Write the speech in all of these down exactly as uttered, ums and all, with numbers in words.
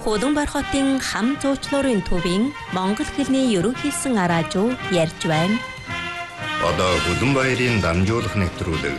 Хөдөнбөр хотын хам зуучлалын төвийн Монгол хэлний ерөнхийсэн араажуу ярьж байна. Одоо Хөдөнбаярын дамжуулах нэвтрүүлэг.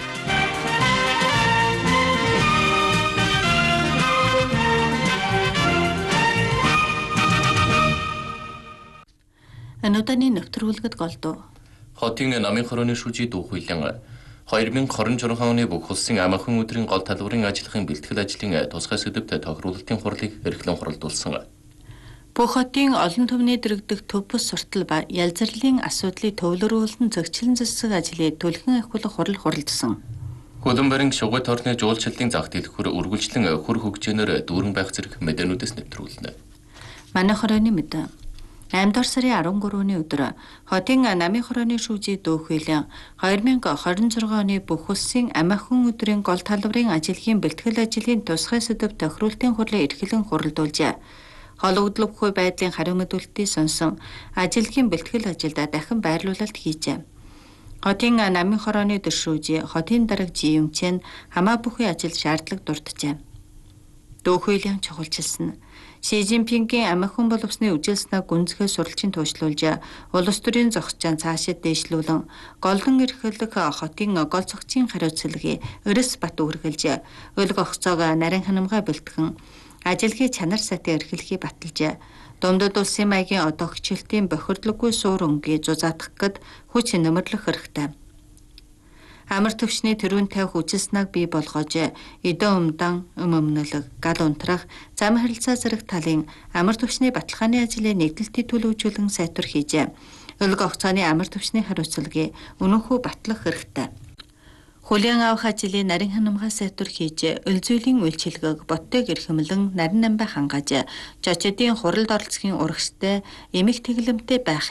Өнөөдрийн нэвтрүүлгэд голдуу. Хотын намын хорооны шүүжий дүүхүйлэн хоёр мянга хорин журхан оны бүх улсын амархан өдрийн гол талбарын ажиллахын бэлтгэл ажлын тусгай сэдвт тохируулалтын хурлыг эрхлэн хуралдуулсан. Бүх хотын олон түвний дэргэдэх төв бус суртал ба ялзарлын асуудлыг төвлөрүүлэн зохицлон засаг ажлыг түлхэн ахиулах хурал хуралдсан. Хөдөнбөрийн шугуйт орны жуулчлалын зах дэлхүүр үргэлжлэн хөр хөгжөөнөөр дүүрэн байх зэрэг мэдээнүүдээс нэвтрүүлнэ. Манай хорооны мэдээ. аймдугаар сарын арван гурваны өдөр хотын намын хорооны шүүжийг дүүхүүлэн хоёр мянга хорин зургаан оны бүх улсын амархан өдрийн гол талбарын ажиллагийн бэлтгэл ажлын тусгай сэдв тохируулалтын хурлыг эрхлэн хуралдуулжээ. Хологдлоггүй байдлын хариу мэдүүлэлтийг сонсон ажиллагийн бэлтгэл ажилдаа дахин байрлуулалт хийжээ. Хотын намын хорооны дэвшүүжи хотын дарга жиемчэн хамаа бүхий ажил шаардлага дурджээ. Дүүхүйлийн чухалчилсан Ши Жинпингийн амархан боловсны үжилснээ гүнзгий суралцын туушлуулж улс төрийн зохицон цаашид дэвшлүүлэн голдон эрхлэх хотын гол зохицын хариуцлагыг өрөс бат үргэлж өлг огцоог нарийн ханамгай бэлтгэн ажиллагийн чанар сайтай эрхлэхийг баталжээ. Дундад улсын маягийн одоо хичээлтийн бохирдлоггүй суур өнгийг зузаатах гэд хүч нэмэрлэх хэрэгтэй. Амар төвчний тэрүүн тавих үжилснэг бий болгож эдэн умдан өмөмнөлөг гал унтрах зам харилцаа зэрэг талын амар төвчний баталгааны ажлыг нэгдэлтийн төлөвлөжүүлэн сайтар хийжээ. Өлг огцооны амар төвчний хариуцлагыг үнэнхүү батлах хэрэгтэй. Хүлээн авах ажлыг нарийн ханамгай сайтар хийж өлзөлийн үйлчилгээг боттыг эрхэмлэн нарийн намбай хангааж жочдын хуралд оролцохын урагштай эмэг тэглэмтэй байх